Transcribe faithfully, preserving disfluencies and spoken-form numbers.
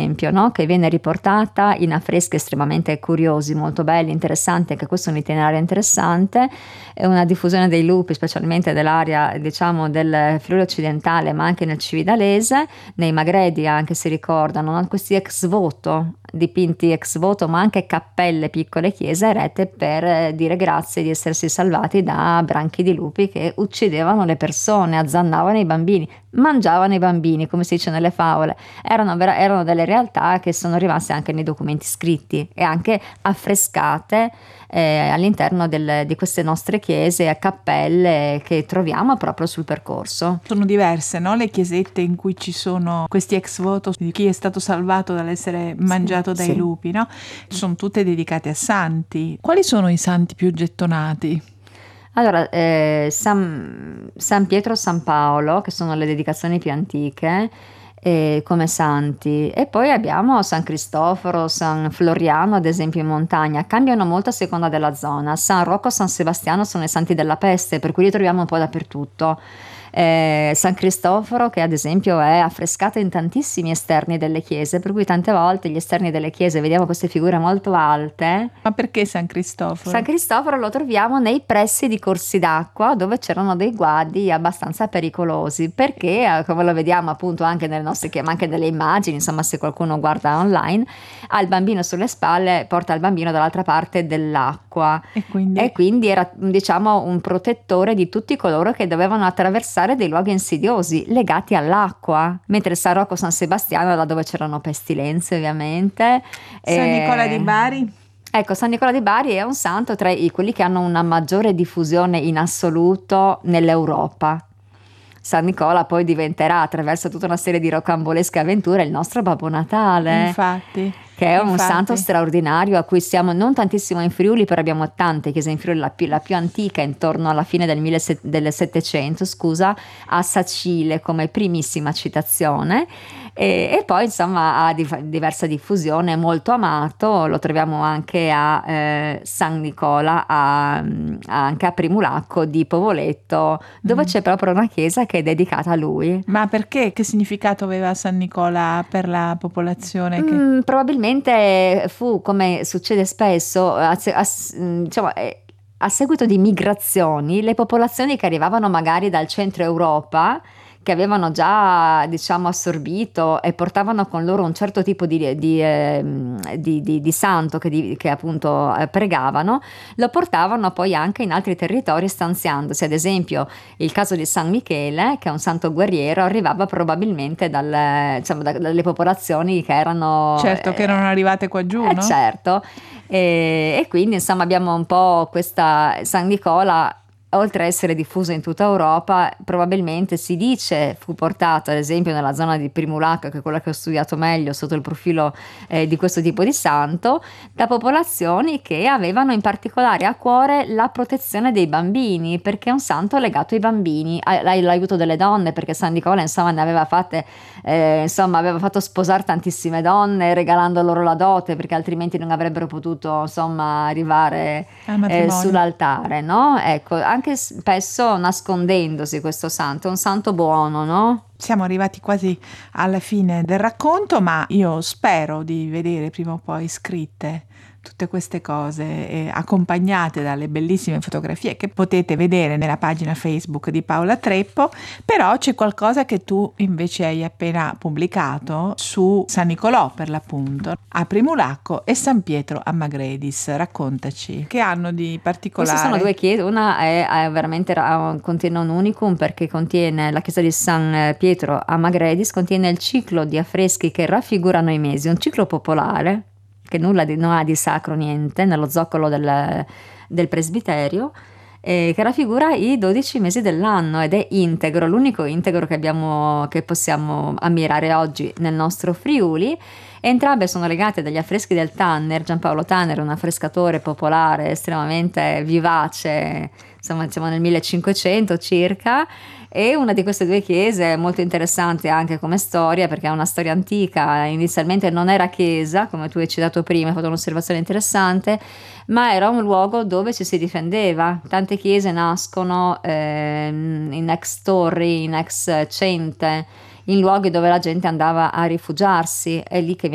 esempio, no? Che viene riportata in affreschi estremamente curiosi, molto belli, interessanti, anche questo è un itinerario interessante, è una diffusione dei lupi, specialmente dell'area, diciamo, del Friuli occidentale, ma anche nel Cividalese, nei Magredi anche si ricordano, no? Questi ex voto, dipinti ex voto, ma anche cappelle, piccole chiese erette per dire grazie di essersi salvati da branchi di lupi che uccidevano le persone, azzannavano i bambini, mangiavano i bambini, come si dice nelle favole. Erano, vera- erano delle realtà che sono rimaste anche nei documenti scritti e anche affrescate eh, all'interno del, di queste nostre chiese e cappelle che troviamo proprio sul percorso. Sono diverse, no? Le chiesette in cui ci sono questi ex voto di chi è stato salvato dall'essere mangiato Sì, dai sì. lupi, no? Sono tutte dedicate a santi. Quali sono i santi più gettonati? Allora, eh, San, San Pietro e San Paolo, che sono le dedicazioni più antiche, eh, come santi, e poi abbiamo San Cristoforo, San Floriano, ad esempio in montagna, cambiano molto a seconda della zona. San Rocco, San Sebastiano sono i santi della peste, per cui li troviamo un po' dappertutto. Eh, San Cristoforo, che ad esempio è affrescato in tantissimi esterni delle chiese, per cui tante volte gli esterni delle chiese vediamo queste figure molto alte. Ma perché San Cristoforo? San Cristoforo lo troviamo nei pressi di corsi d'acqua dove c'erano dei guadi abbastanza pericolosi, perché eh, come lo vediamo appunto anche nelle nostre chiese, ma anche nelle immagini, insomma, se qualcuno guarda online, ha il bambino sulle spalle, porta il bambino dall'altra parte dell'acqua E quindi? e quindi era, diciamo, un protettore di tutti coloro che dovevano attraversare dei luoghi insidiosi legati all'acqua, mentre San Rocco, San Sebastiano, là dove c'erano pestilenze ovviamente. San eh, Nicola di Bari? Ecco, San Nicola di Bari è un santo tra i, quelli che hanno una maggiore diffusione in assoluto nell'Europa. San Nicola poi diventerà, attraverso tutta una serie di rocambolesche avventure, il nostro Babbo Natale. Infatti. Che è un infatti. santo straordinario a cui siamo non tantissimo in Friuli, però abbiamo tante chiese in Friuli, la più, la più antica intorno alla fine del, millesettecento, del settecento, scusa, a Sacile come primissima citazione, e, e poi insomma ha div- diversa diffusione, è molto amato, lo troviamo anche a eh, San Nicola, a, anche a Primulacco di Povoletto, dove Mm. c'è proprio una chiesa che è dedicata a lui. Ma perché? Che significato aveva San Nicola per la popolazione? Che... Mm, probabilmente fu, come succede spesso, a, se- a s- mm, diciamo, eh, a seguito di migrazioni, le popolazioni che arrivavano magari dal centro Europa, che avevano già, diciamo, assorbito e portavano con loro un certo tipo di, di, ehm, di- di- di santo che, di- che appunto eh, pregavano, lo portavano poi anche in altri territori stanziandosi. Ad esempio il caso di San Michele, che è un santo guerriero, arrivava probabilmente dal, diciamo, da- dalle popolazioni che erano... Certo che erano arrivate qua giù, eh, no? certo. E, e quindi insomma abbiamo un po' questa San Nicola, oltre a essere diffuso in tutta Europa, probabilmente si dice fu portato ad esempio nella zona di Primulacca, che è quella che ho studiato meglio sotto il profilo eh, di questo tipo di santo, da popolazioni che avevano in particolare a cuore la protezione dei bambini, perché è un santo legato ai bambini, a- l'aiuto delle donne, perché San Nicola insomma ne aveva fatte, eh, insomma aveva fatto sposare tantissime donne regalando loro la dote, perché altrimenti non avrebbero potuto insomma arrivare Al eh, matrimonio. sull'altare, no? Ecco, anche spesso nascondendosi questo santo, è un santo buono, no? Siamo arrivati quasi alla fine del racconto, ma io spero di vedere prima o poi scritte tutte queste cose eh, accompagnate dalle bellissime fotografie che potete vedere nella pagina Facebook di Paola Treppo. Però c'è qualcosa che tu invece hai appena pubblicato su San Nicolò, per l'appunto, a Primulacco e San Pietro a Magredis. Raccontaci, che hanno di particolare? Queste sono due chiese, una è, è veramente ra- contiene un unicum perché contiene la chiesa di San Pietro a Magredis, contiene il ciclo di affreschi che raffigurano i mesi, un ciclo popolare che nulla di, non ha di sacro niente, nello zoccolo del, del presbiterio, eh, che raffigura i dodici mesi dell'anno ed è integro, l'unico integro che abbiamo, che possiamo ammirare oggi nel nostro Friuli. Entrambe sono legate dagli affreschi del Tanner. Giampaolo Tanner, un affrescatore popolare estremamente vivace, insomma siamo nel millecinquecento circa, e una di queste due chiese è molto interessante anche come storia, perché è una storia antica. Inizialmente non era chiesa, come tu hai citato prima, hai fatto un'osservazione interessante, ma era un luogo dove ci si difendeva. Tante chiese nascono ehm, in ex torri, in ex cente, in luoghi dove la gente andava a rifugiarsi, è lì che